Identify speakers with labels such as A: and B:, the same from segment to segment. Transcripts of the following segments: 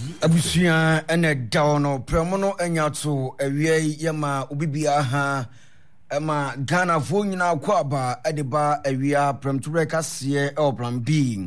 A: Abusia ene dawono premono enyato awie yema ubibia ha ema Ghana fo nyina kwaba edeba awia premture kase plan B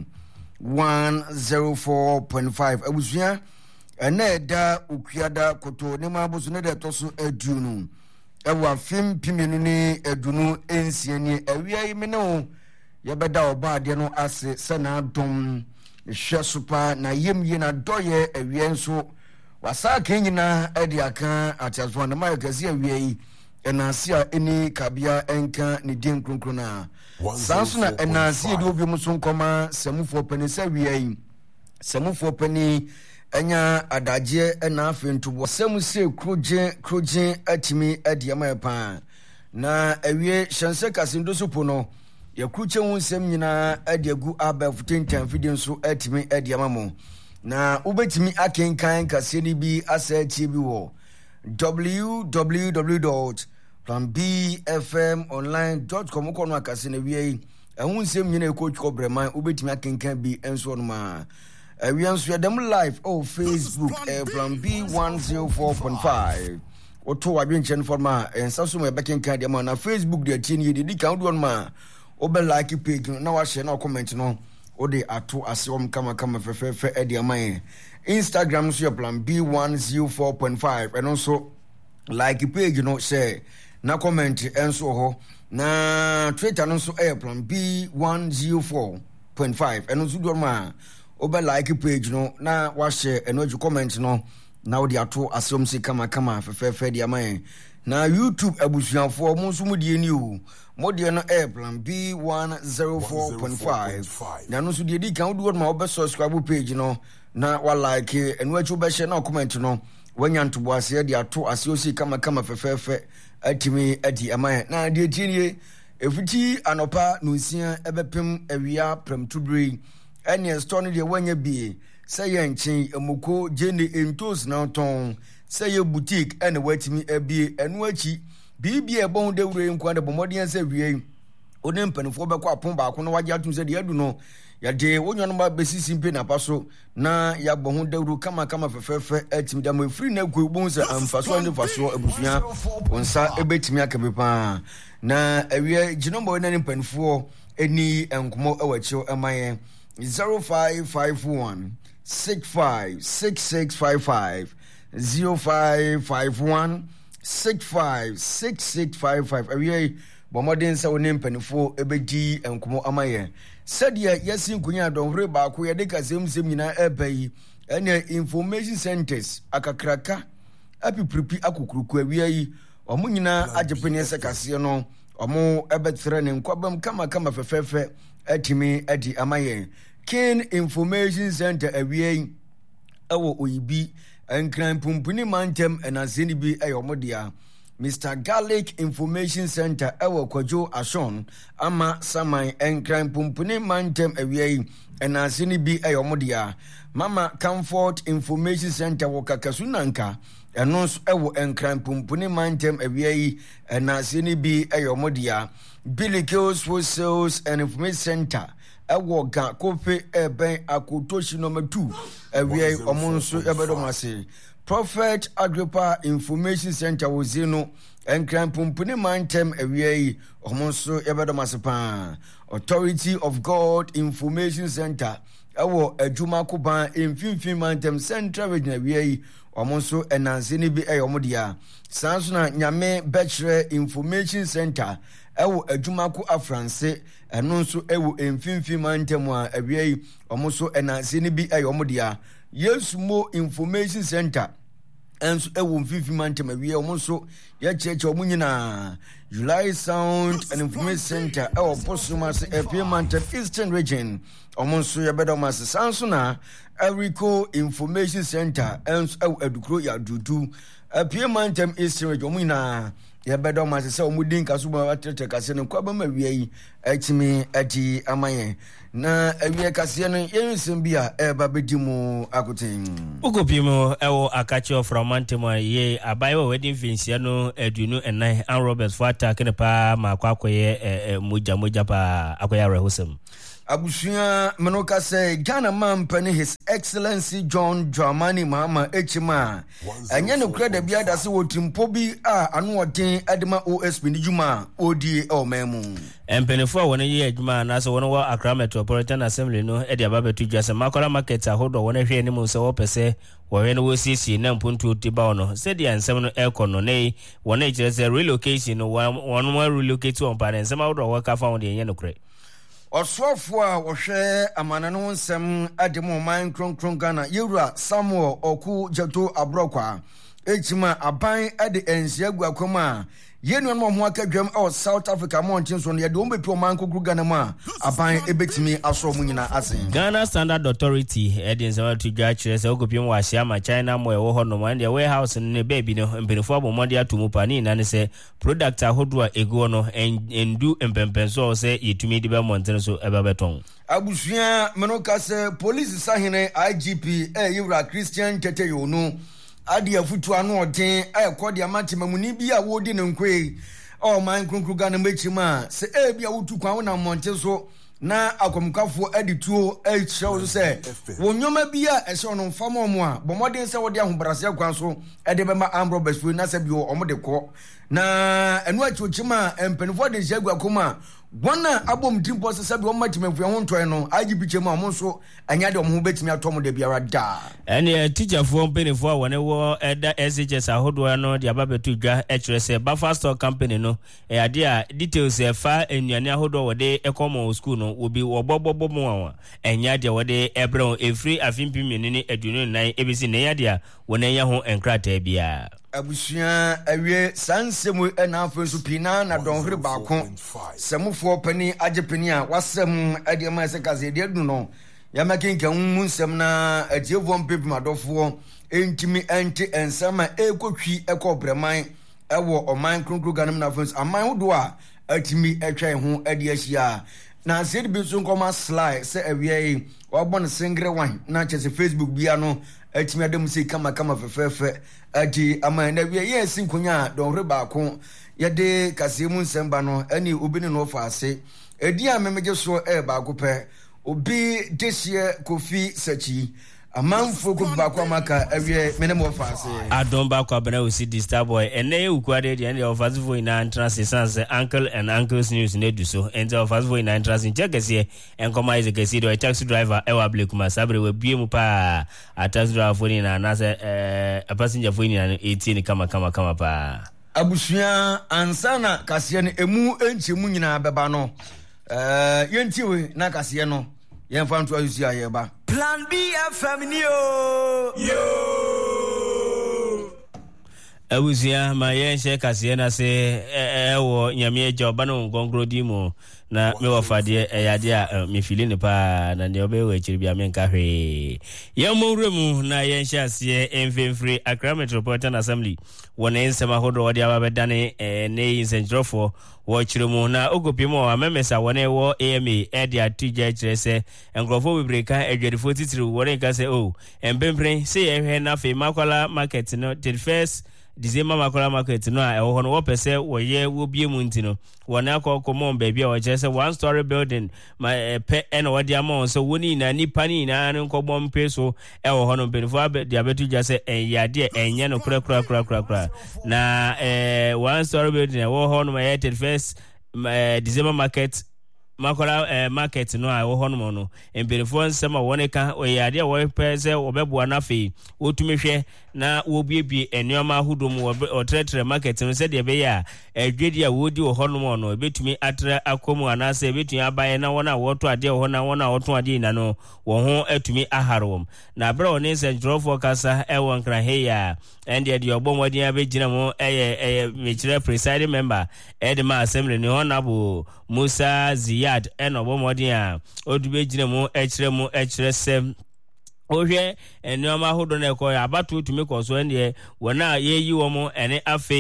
A: 104.5 abusia ene da ukuada koto ne mabusu ne de toso adunu ewa fim pimenu ni adunu ensiani awia yimene yebeda oba de no ase sana dom hwesupa na yemye na doye awie nso wasa kenyina edi aka atazwa na magazi awie yi enase a eni kabia enka ne din krunkruna sanso na enase edi obi muso nkoma semufo pani sa awie yi semufo pani enya adaje ena afentubo semuse kroje atimi adiama pa na awie hyense kasindo sopo no yakruche wunsem nyina adiagu abafutentan video so atimi adiama mo na ubetimi akenkan kaseni bi asachi bi wo www.planbfmonline.com ko no akasene wie ehunsem nyina ekotwo breman ubetimi akenkan bi enso no ma awianso yadam live Facebook plan B 104.5 oto wadwenchen forma ensaso me bekenkan de ma na Facebook de tini yedi kan do no ma obe like page na wa share na comment no o de ato asom kama fefe e de amaye Instagram so plan B 104.5 and also like page no share na comment enso ho na Twitter no so plan B 104.5 and also do ma obe like page no na wa share and no comment no na o de ato asom si kama fefe de amaye na YouTube abusuafo mo nso mu die ni o modie no plan B 104.5 na no so die di kan wo ma obe subscribe page no na wa like enu achu be share na comment no wanya ntobo ase de ato ase osi kama fefe atimi adi amaye na die tinie efuti anopa no nsia ebepem awia premtubri ene store no de wanya bie say yenchin emoko jene entos na ton say boutique ene watimi abie enu achi bibia ebon de wure nkwa de bomodien se wie onem panifo be kwa pon ba ko no waje atum se de adu no ya de wonyo no ba besisi mpe na paso na ya bohu de wuru kama fefefe atim da mo free na kwebun se amfaso ne faso abusua onsa ebetimi akabepa na awie ginombo na ne panifo eni enkomo awacho amaye 0551 656655 0551 656655 awie bomodin sa wonim panifo ebedi enkomo amaye sadia yasin kunya donhre ba ko yede kasem nyina ebai ene information centers akakraka apipripi akukuruku awie yi omo nyina agepene se kase no omo ebetre ne nkwabam kama fefefe atimi adi amaye Kin Information Center awie yi ewo oyibi enkran pumpuni mantem enazeni bi ayomodia Mr. Garlic Information Center ewo Kwajo Ashon ama saman enkran pumpuni mantem awie enazeni bi ayomodia Mama Comfort Information Center wo Kakasunanka enons ewo enkran pumpuni mantem awie enazeni bi ayomodia Billy Kills for Sales and Information Center ewo ga kope eben akotoshi number 2 awie omonso ebedomase Prophet Agrippa Information Center wozino enkran pumpuni mantem awie omonso ebedomase pa Authority of God Information Center ewo adwuma koban emfimfin mantem Central Region awie omonso enanseni bi eyomodia sanso na nyame Bachelor Information Center ewo adwumako afranse eno nso ewo emfimfim mantem a awie omoso enanseni bi eyomodia Yesumo Information Center enso ewo emfimfim mantem awie omoso ya cheche omunyina July Sound and Information Center ewo posuma se mantem Eastern Region omonso ya bedomase sanso na Erico Information Center enso ewo edukro ya dudu mantem Eastern Region omunyina ya bedomase se omudin kasuba watete kase ne kwaba mawie atimi adi amaye na awie kase no yensem bia eba bedimu akoten
B: ukopimo ewo akachi from mantema ye abayo wedding finsia no adunu enai an Roberts fata kenepa makwakoye moja pa akoya rehosem
A: Abusuya Manoka say Ghana man penny His Excellency John Dramani Mahama Echima. And yen credit be ada se wotimpo bi anu odin edema OSP ni juma odi o memu.
B: Empenifo wona ye adwuma na so wona wa Accra Metropolitan Assembly no e dia babetu dwase Makola market ahodo wona hwe ni mu se wo pese wo hwe no wo sisi na mpuntu tiba no se dia nsem no ekono nei wona e kire se relocation no wona relocate on pa nsem ahodo wo ka fa won de yen no kure.
A: Oswafo a wohwe amana no nsem ademo man kronkron Ghana Yewura Samuel Oku Jato Abrokwa echima aban ade ensia guakoma yenu no ho akadwam South Africa mountain so ne de ombepi man kokru Ghana ma aban ebetimi aso mu nyina asen
B: Ghana Standard Authority ede nsema to dwa kire se okopiem wa hia ma China mo e wo ho no man de warehouse ne baby no mpinifo abomode atomu pani na ne se product ahodo a ego no endu empempenso se yetumi de be mountain so ebabeton
A: abusuya menoka se police sahene IGP Yewura Christian Teteyo no adi afutu anu odin ekodi amatemamuni bi a wodi ne nkwe o man kronkru Ghana mechima se bi a wotu kwan na monte so na akomkafo adituo echewo se wonyoma bi a ehye no mfama mu a bomodin se wodi ahobrase kwan so ede be ma ambro besfu na se bi o omode ko na enu achochima empenfo de jagwa koma bona abom timpo se sabi o matimafo ho ntoy no IGP chema mo so anya de mo betimi atom de biara da
B: ene teacher fo mpenifo a wone wo eda SHS ahodo no de ababetu dwa ekire se Buffer Store Company no e ade a details e fa enuane ahodo wode ekomo school no obi wobobobo mo enya de wode ebro efri afimpimi ni adunu nan ebisi ne ya de a wone ya ho enkrata bia abusuya
A: awie sansemu na afensu pina na donhre baako semufo pani agepani a wasem ade ma se kaze de adu no ya makinka munsem na atievo mpepim adofo entimi enti ensama ekotwi ekobreman ewo oman kronkro Ghana na afensu aman hodo a atimi etwa ho ade ahia na sedi bi so nkoma slide se awie wabon singre wan na chese Facebook bia no atimi adem se kama fefefe adi ama na wie yes nkonya donhre baako yede kasemu nsemba no ani obi ne no faase edi a memege so baako pe obi desie Kofi Sachi amanfo ko baako amaka awie menemo faase
B: adon baako abena osi disturb boy ene ukuade de ene ofazi vo ina entrance sans uncle and uncles news ne du so ente ofazi vo ina entrance jegese enkoma is gesi do taxi driver ewa blekuma sabre we bie mu pa a taxi driver vo ina na se a passenger vo ina 18 kama pa
A: abusuya ansana kase ne emu enchemu nyina beba no yentiwe na kase no yemfa nto ayusi ayeba
C: Plan B FM yo
B: Awuzia ma yenche kase na se ewo nyame joba no ngongro di mu na me wafade eyade a me fili ne pa na ne obe we chiri bia me nka hwe yamuremu na yenche ase emfemfri Accra Metropolitan Assembly wona ensema hodo wode ababedane ne insentrofo wo chiremu na ogopimo amemesa wona wo AMA ede atuje chirese engrofo bibreka edwedifo titiri wona ka se o empemfre se ehwe na fe Makola market no till first December Makola market no a ewo no wo pese wo ye wo bie mu ntino wona akokomo baby a wo chese one story building my pe eno wadi amon so woni na nipa ni na nkobom mpe so ewo ho no benfo de abetu jase yade enye no kura na one story building ewo ho no my first December market Makola market no a wo hono no emberefo nsema wone ka oyade wo pese obeboa na fe wotumehwe na wo biebie enuama hudom wo tretre market no se de be ya adwedi a wodi wo hono no ebetumi atra akomu anase ebetumi abaye na wona woto ade wo na wona woto ade na no wo ho atumi aharom na bra one se drofo kasa ewo nkra heya ende de obomwadi abegina mo mechire presiding member edema assembly ni honorable Musa Ziyad eno bomodi a odube gina mu ekire sem ohwe enuama hodo na ekoya abatu tumi koso ende wona yeyi wo mo ene afei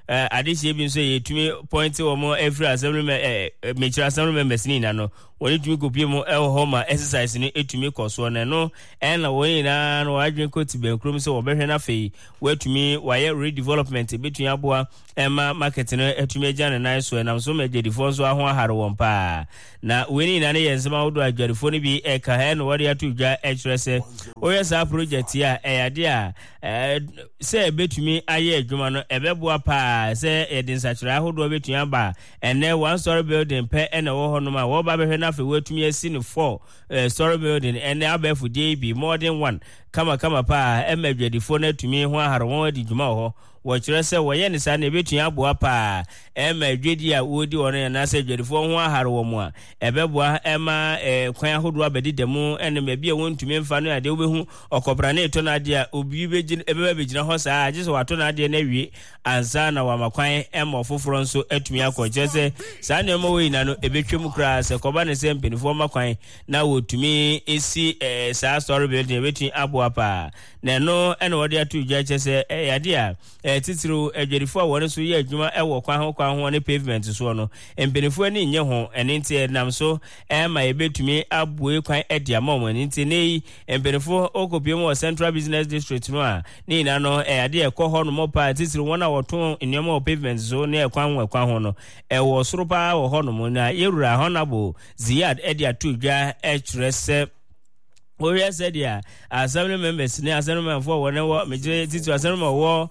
B: adehye bi nso yetumi point wo mo every assembly mechira assembly members ni na no woni tumi kopie mo ho ma exercise ni etumi koso na no na woni na no adwen koti benkrom so wobehwe na fei watumi waye redevelopment betun aboa ma market no etumi agya na nan so na so magedifo so aho ahare won pa na woni na ne yensema wodo agwadifo ni bi ka he no wode atu dwa echrese oyesa project ya eyade a se betumi aye adwuma no ebeboa pa se edinsakyira ahodo betun aba ene one story building pe ene wo ho no ma wo ba behwe na fe watumi asi no 4 story building ene abafu dey more than one kama pa emagwadifo na tumi ho ahare won adi dwuma ho wɔkyerɛ sɛ wɔyɛ ne saa na ɛbɛtua aboa paa adwedi a wodi wɔno na sɛ adwadifoɔ ho ahare wɔ mu a ɛbɛboa kwan ahodoɔ abɛdeda mu ɛne baabi a wɔntumi mfa no ade wobɛhu ɔkɔbra ne ɛtɔ no ade a obi bɛgyina hɔ saa agye sɛ wɔatɔ no adeɛ no awie ansa na wɔama kwan ma ɔfoforɔ nso atumi akɔ kyerɛ sɛ saa nneɛma wɔ nyina no ɛbɛtwa mu koraa sɛ kɔba ne sɛ mpanimfoɔ ma kwan na wɔtumi ɛsi saa story building ɛbɛtumi aboa paa na ɛno ɛna wɔde ato dwa kyerɛ sɛ ɛyade a titiro adwadifo a wɔne so yɛ adwuma ɛwɔ kwan ho ne pavement so no mpanimfoɔ ani nyɛ ho ɛne nti nam so ma yɛbɛtumi aboe kwan adi ama wɔn ɛne nti ne mpanimfoɔ okopie mu wɔ central business district no a ne nyinaa no ade ɛkɔ hɔ no mo pa titiro wɔn a wɔto nneɛma wɔ pavement so ne ɛkwan ho no ɛwɔ soro paa wɔ hɔ no mo na yɛwura honorable Ziyad adi ato dwa ɛkyerɛ sɛ Oya said ya assembly members ne assembly member for whenever majority to assembly wo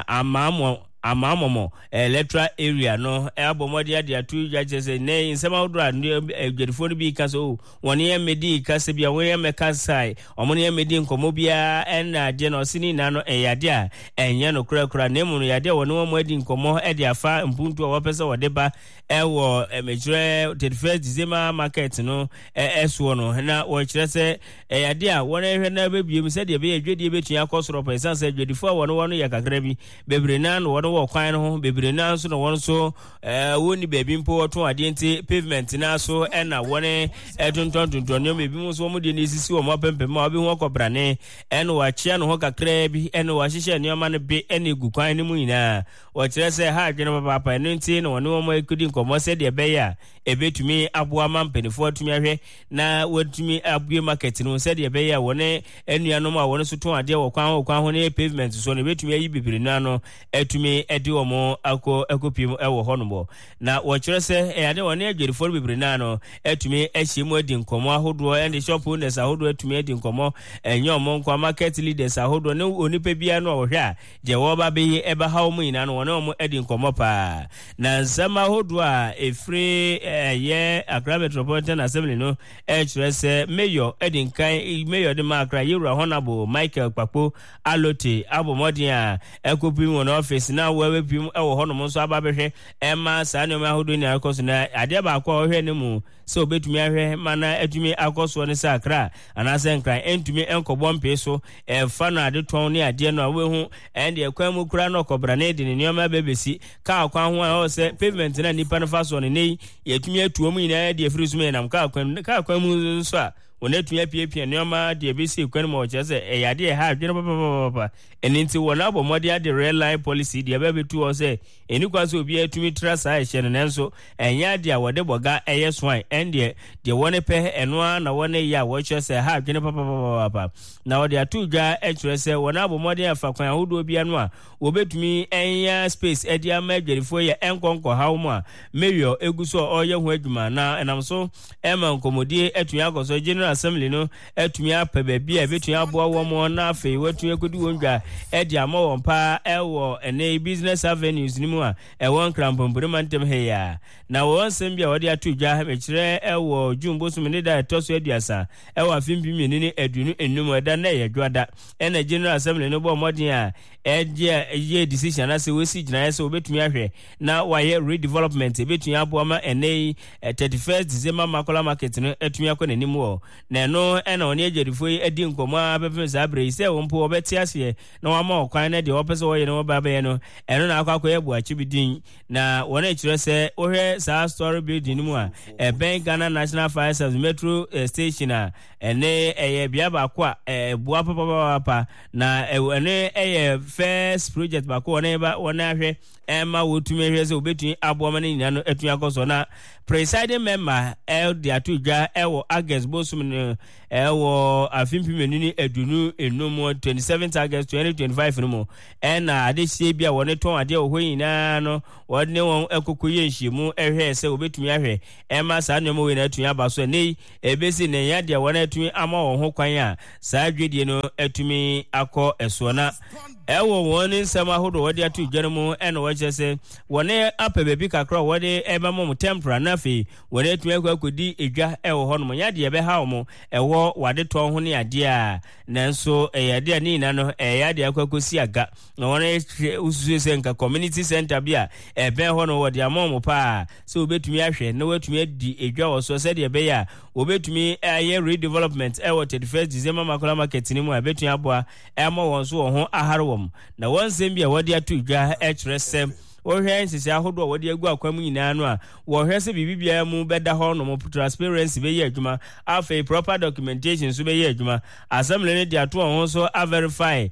B: amamomo electoral area no abomodi ade atu judges ne nsema odura adwadifo no bi ka so woni ya medi ka se bia woni ya meka sai omoni ya medi nkomo bia na ade no sini na no eyade a enye no kura ne mu no yade woni wo adi nkomo ade afa mpuntu a wopese wode ba ewo major 31 December market no eso no na wo kire se eyade a woni hwe na bebiem se de be adwadi betua akosoro pesa se adwadifo a wono ya kakra bi bebre na no wo kwan no bebre na so no won so woni baabi mpo to ade nti pavement na so na woni tonton no mebi mu so mo de ne sisi wo mo pempem ma obi ho kobra ne wa chia no ho kakra bi wa hihye ne ma no bi egu kwan ne mu nyina wo kire se ha adwene papa no nti no woni wo mo ekudi nkomo se de be ya ebetumi aboa mampanifo atumi ahwe na watumi abue market no se de be ya woni anuanom a woni so to ade wo kwan ho ne pavement so ne betumi ayi bebre na no atumi edi omo akopim ewo honombo na wo kire se ade woni adwerifo bebre na no atumi ahyemu adi nkomo ahodo and shop owners ahodo atumi adi nkomo enye omo nkwa market leaders ahodo ne onipa bia no wo hwe a je wo ba be eba hawo mu ina no woni omo adi nkomo pa na nsama ahodo a efre ye Accra Metropolitan Assembly no kire se mayor edi nkan mayor de Accra Yewura Honorable Michael Kpakpo Alote abomodin a akopim won office na wewe pim ewo hono mo so ababehwe ema saa ne ma hodo ni akoso na ade ba akwa ohwe ne mu se obetumi ahwe mana atumi akoso ne sa Accra anase nkran entumi enkobo mpe so fa no ade ton ne ade no awehu ende ekwan mu kura no kobra ne de ne nyoma bebesi ka akwa ho a o se pavement na nipa no fa so ne nei yetumi atuo mu nyina de afiri so me nam ka akwan mu so a wona tuya pie nneoma de besi kwan mo chese eyade ha adwene papa eninti wona abomodi ade real line policy de abebetu o se eni kwaso obi atumi trasa ehye ne nso enya de awode boga eye swan ende de wone pe eno na wone ya wo chese ha adwene papa na wode atudwa echurese wona abomodi afa kwan ahodo obi anu a wobetumi enya space edi ama adwerifo ye enkonko hawmo a mayor eguso oye ho adwuma na enamso ema nkomodi atuya akoso general assembly no atumi apa baabi a betumi aboa wo mo na afei watumi akodi wondwa edi ama won pa ewo ene business avenues ni mu a ewon krampombre mantem he ya na won sembia wode atudwa mekire ewo jumbo sumene da toso aduasa ewo afimpi menini adunu enum eda na ye dwada ene general assembly no bo modin a ye decision na se wesi gina se obetumi ahwe na waye redevelopment betumi aboa ma ene 31 December makola market no atumi akọ nanim wo na no ena oni agyedifo yi adi nkomo abefem sa bre se wo mpo obeti ase na wama okwan na de opese wo ye no ba be no eno na akwa ebu achi bidin na wona kire se ohwe sa story building mu a ben Ghana National Fire Service metro station a ene eye bia ba kwa bua papa na ene eye first project ba ko wona ahwe Emma wotumi hwe se obetumi aboama ne nyina no atumi akoso na presiding member de atudwa ewo August bosum no ewo afimpi menuni edunu enum 27th August 2025 no mo na ade sie bia woni ton ade wo nyina no woni won ekokoye nhyimu ehwe se obetumi ahwe Emma sa nemo we na atumi abaso nei ebesi ne ya de woni atumi ama wo ho kwan a sa adwedie no atumi akọ eso na ewo woni nsema hodo wodi atudwa no mo wachese wone apebebi kakra wode eba mom tempera na fi wone tumi akodi edwa ewo ho no nya de ebe ha wo ewo wade ton ho ne ade a nanso eyade ani na no eyade akwakosi aga na wone ususu se nka community center bia ebe ho no wode amom pa se obetumi ahwe na watumi adi edwa wo so se de ebe ya obetumi aye redevelopment ewo 31st December makola market ni mu abetumi aboa emo won so wo ho aharewom na wonsem bia wode atudwa echrese ohwe nsisi ahodo wode agu akwam nyina no a wo hwe se bibibia mu beda ho no mo transparency be ye adwuma afei proper documentation so be ye adwuma assembly ne dia to ho so a verify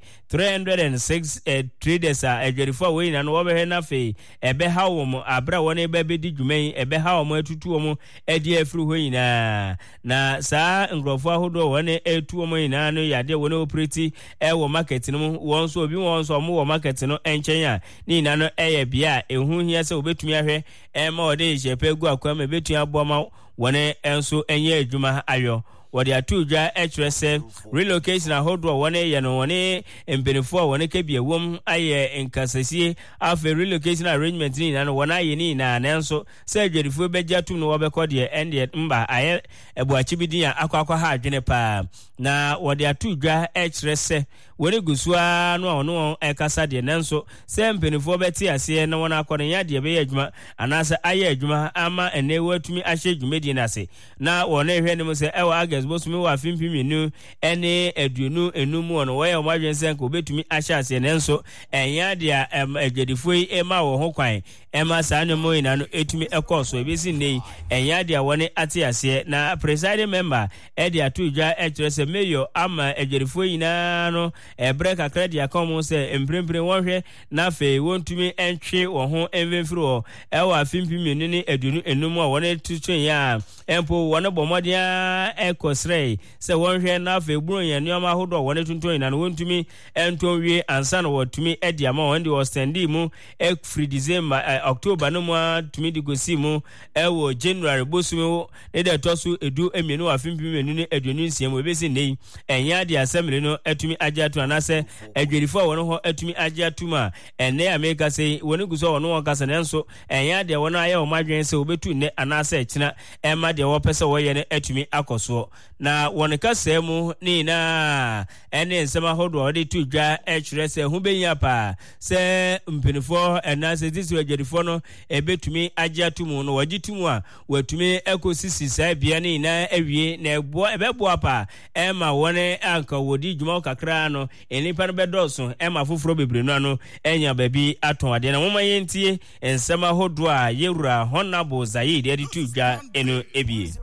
B: 306 traders a adwerifo we nyina no wo be hwe na fei ebe ha wo mo abra woni be be di dwuman ebe ha wo mo atutu wo mo edi afiri ho nyina na saa ngrofo ahodo woni etu wo mo nyina no yade woni operate wo market no won so obi won so mo wo market no enchen a ni nyina no eye ya ehu hia se obetumi ahwe ma ode jepe gu akwam ebetumi aboma wone enso enye adwuma ayo wode atudwa echrese relocation ahodo wone ye no wone embenefo wone kebie wom aye nkasasie afa relocation arrangement ni na no wona aye ni na nanso se adwerifo begya tum no wobekode ende mba aye ebuachi bidin akwa ha adwene pa na wode atudwa echrese wone gusua no ono ekasa de nanso se mbenefo beti ase na wona akode nya de be adwuma anasa aye adwuma ama ene watumi ahye dwumedi na ase na wone hwe ne mo se ewa aga bosumi wa fimpiminu ene aduonu enum ono we o madwensen ko betumi ahyase nenso enya dia agedifoi ema wo ho kwan ema sanu mo ina no etumi ekoso ebesi nei enya dia woni atiase na presiding member edi atudwa echrese mayor ama agedifoi ina no ebre kakra dia komo se emprempre wonhwe na fe wontumi entwe wo ho envemfiri wo ewa fimpiminu ni aduonu enum a woni tutun ya empo woni bomodia ekosrei se wonhwe na fe buru yan nyoma hodo woni tuntun na wontumi enton wie ansa na wotumi edi ama won di ostendi mu free December October no mu tumi di gosi mu ewo January bosumi ne de tosu edu emienu afimpimenu ni aduonu nsiam ebesi nei enya di assembly no etumi agiatu anase adwerifo woni ho etumi agiatu ma ene America sei woni guso woni won kasa nenso enya de woni aye o madwen se obetu ne anase ekina ema de wo pese wo ye ne etumi akoso na woni kasa mu ni na ene nsema hodo odi tudwa echrese hu benya pa se mpinifo enase disi adwerifo no ebetumi agiatu mu no wagitumu a watumi ekosisi sai bia ni na awie na ebebo pa ema woni anka wodi dwuma kakra no enipa no bedoso ema foforo bebre no ano enya babi aton ade na moma yentie ensema hodo a yewura Honorable Zayid edi tudwa eno ebie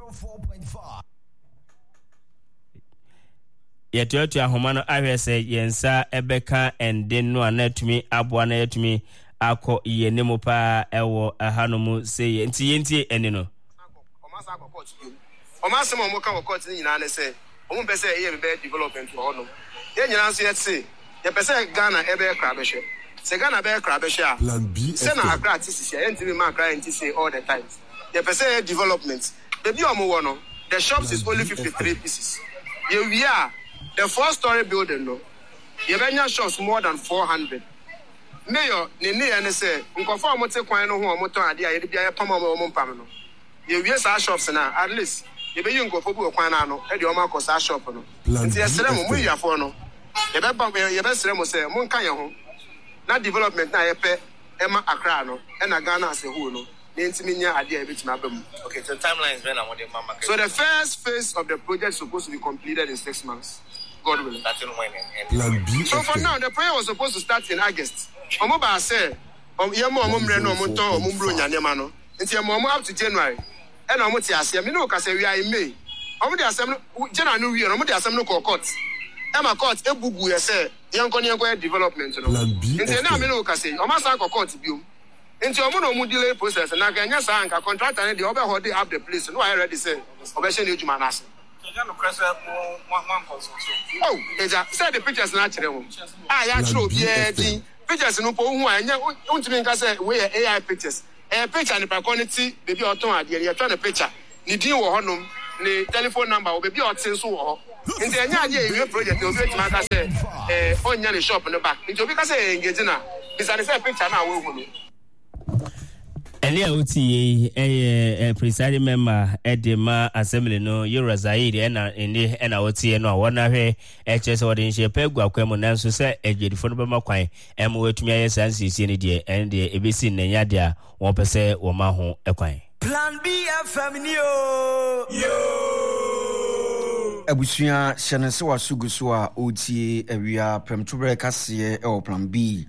B: yetuatu ahoma no ahwese yensa ebeka ende no anatumi aboa na yetumi akọ yenemu pa ewo ahanomu sey yentie ene no
D: omasa akọ court yo omasa mo ka court ni nyina ne se omo pese ye be development for hono ye nyina so yetse ye pese Ghana ebe kra be hwe se Ghana be kra be hwe a
E: plan B
D: se na akra tisi ye ntimi ma akra ntisi all the time ye pese development baby omo wo no the shops is only 53 pieces ye we are the 4-story building no ye benya shops more than 400 mayor ne ene se nkofo amote kwan no ho amoto ade a ye bia ye pam am mpam no ye wie sa shops na at least ye be nkofo bu kwan na no e de o ma ko sa shop no nti esere mo yafo no ye be sere mo se mo nka ye ho na development na ye pe e ma Accra no e na Ghana se hu no Okay, so the first phase of the project is supposed to be completed in 6 months. God willing. So for now, the prayer was supposed to start in August. Omoba say, up to January. And I'm we are in May. January, we are court. Emma court, a bubu, say, young development. Into now, court view. Into a mono process, and I can just contract and the other holding up the place. No, I already said, Obession Ujumanas. Oh, said the pictures natural. I actually, pictures no who I want to make us say, we AI pictures. A picture and the quantity, baby or tone, you're trying to picture. Nidin or honum, the telephone number, or baby or senso. In the idea, project, you'll be to say, on your shop in the back. Into because engaging her. It's a picture now.
B: Elia Uti, a presiding member at the Ma Assembly, no, Euro Zaid, and in the NOT, and one of her HS audience, Pegua, Quemonan, so say, a beautiful Maquai, and more to me as CCD, and the ABC Nayadia, 1% or Maho, Equine.
C: Plan B Family.
A: Abusia Shanesewa Sugusua OTA area Premture Cassie or Plan B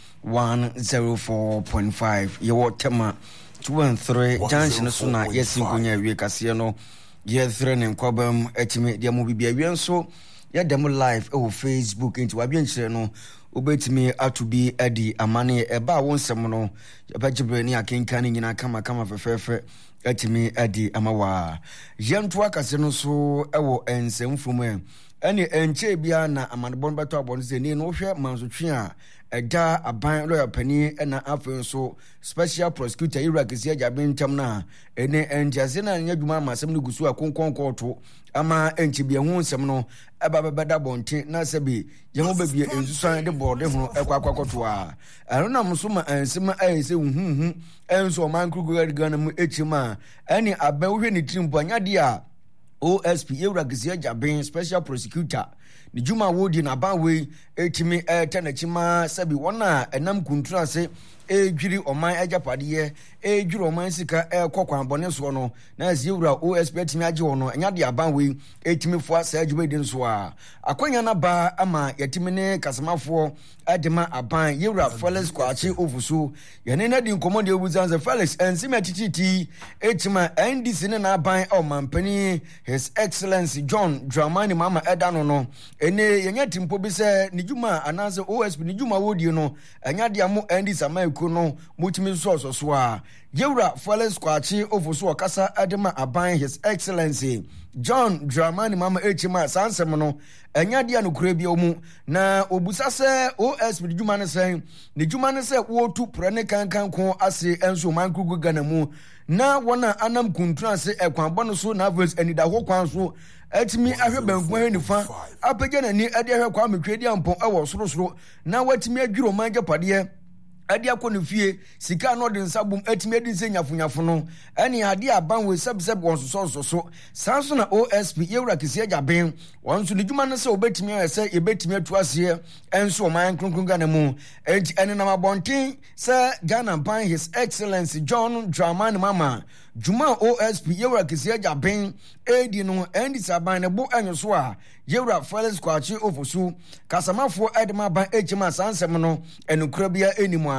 A: 104.5 Yawa Tema 2 and 3 Junction Suna yes Ingunya Casiano ye 3 and Cobham Etime dia movie so ya demo live Facebook into Abian no obet me to be Eddie Amani eba won semono yabajibreni akenkani nyina kama fefefe etime Eddie Amawa yentu akase no so ewo ensemfumu ene enche bia na amanbon beto abon se ni no hwe manzotwe a eda aban lawyer pani na afen so special prosecutor Iraq sia jabentam na ene enjase na nyadwuma masem no gusu akonkon koto ama enche bia hu nsem no eba beda bonte na sebi yemo bebie ensusan de borde hu ekwakoto a ero na msoma ensem ayese hu enso man krugu gana mu echima ene aban hwe ni trimpo anyade a OSP Euragisia Jabin special prosecutor ni Juma Wodi na banwe etimi tenachima sabi wana enam kuntra se ejwiri oman ajapade ejwiri oman sika kokwan bone so no na Eura OSP etimi age wono enyade abanwe etimi fo asa ajwe din so a akwanya na ba ama yetimi ne kasamafo adema aban Eura Felix kwachi ofuso yene na di nkomode obuzanze Felix ensima tititi etima NDC ne na aban o mampani His Excellency John Dramani Mama Edano no ene yenya timpo bi se ni Juma anase OSP ni Juma Wodi no enyade amo NDC amaiko no mutimi so a Eura Felix kwachi ofuso kasa adema aban His Excellency John Dramani Mama Echima sansem no enyade anokura bi omu na obusa se OSP ni Juma ne sen ni Juma ne se wo tu prane kankan ko ase enso mankrugu gana mu na wona anam kuntra se ekwan bono so na verse anida ho kwan so atimi ahwe banku nifa apagya nani ade ahwe kwa metwedi ampon ewo sorosoro na watimi adwiro manje pade ade akonu fie sika no de nsabum atimi adi nse nyafunyafo no ene ade aban we sebseb won so sanso na OSP Eura kisia jaben won so nidwuma no se obetimi ese ebetimi atu ase enso man kronkron gana mu enti ene na mabonten se Ghana ban His Excellency John Dramani Mama Juma OSP Eura kisia jaben edi no endi saban ne bo enyo so a Eura Felix kwachi ofusu kasamafo edema ban echima sansem no enukura bia enimu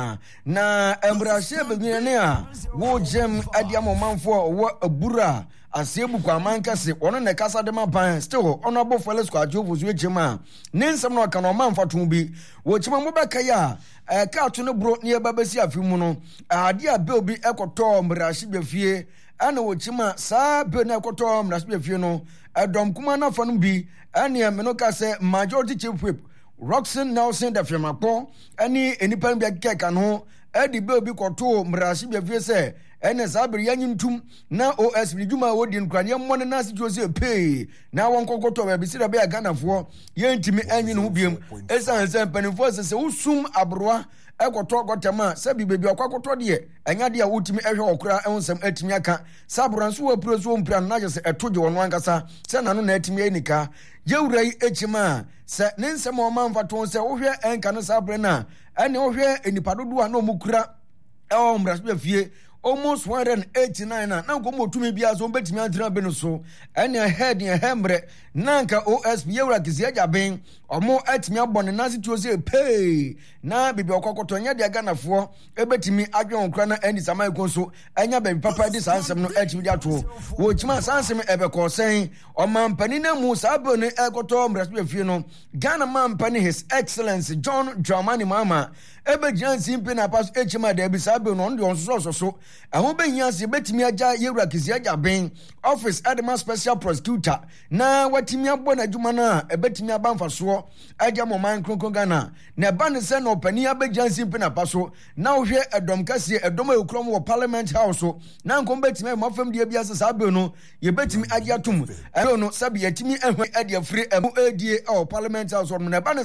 A: na embrashe beginene a wo jem adiamo manfo wo abura asiebu kwa mankase ono ne kasa de maban still ono abo Felix kwachi ofusu echima ne nsem no aka no manfa to bi wo chima mo beka ya ka to ne bro ne babasi afimu no ade a be obi ekoto mbrashe befie ana wo chima sa be na ekoto mbrashe befie no adom kuma na fa no bi ane me no ka se majority chief whip Roxanne Nelson da Fiamapo ani enipa bia keka no edi be obi koto mrashi bia fie se ene sabiri yanyintum na OSP Juma Wodi nkrane mo ne na situation pay na won kokoto ba bi sira be Ghanafo yentimi anyin ho biem esan se panifo se usum abroa ekoto gotema sabi bebi akwakoto de anyade a wutimi ehwe okura ensem atimi aka sabran so wapuro so mpra na je se etoje wono ankasa se nanu na atimi enika yewurai echima se nensem o man faton se wo hwe enka no sabre na ene wo hwe enipa dodo a na omukura mbrasbe fie almost 189 na nko mo tumi bia so betimi antena be no so ene head ne hembre nanka OSP yewra kisia jaben omo atimi abone nase tuo se pay na bibi okokoto nya de ganafo ebetimi adwen okra na eni samai konso enya baby papa di sansem no atimi dia to wo chima sansem ebe ko sen o mampani na mu sabo ne ekoto mresbe fie no Ghana mampani His Excellency John Dramani Mahama ebe jansi mpe na pass echima de bi sabo no ndo so ehun be hiase betimi aja yewra kisia jaben office Adama Special Prosecutor na watimi abɔ na adwuma na ebetimi abanfa so agya moman kronkron Ghana na ba ne se no pani abejansi mpe na paso na ohwe edom kase edom ekrom wɔ Parliament House na nkom betimi mafam de bia se sabo no ye betimi agya tum no sabi yatimi ehwe ade afire emu adie wɔ Parliament House no na ba ne